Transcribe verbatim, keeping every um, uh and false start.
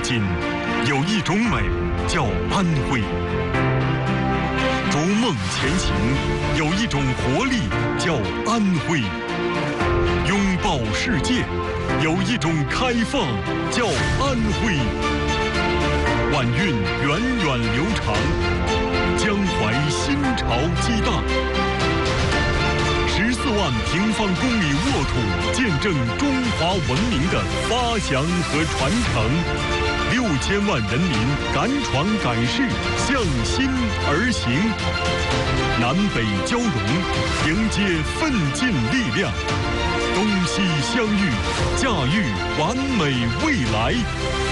今，有一种美叫安徽；逐梦前行，有一种活力叫安徽；拥抱世界，有一种开放叫安徽。晚运源远流长，江淮新潮激荡。十四万平方公里沃土，见证中华文明的发祥和传承。六千万人民敢闯敢试，向心而行。南北交融，迎接奋进力量。东西相遇，驾驭完美未来。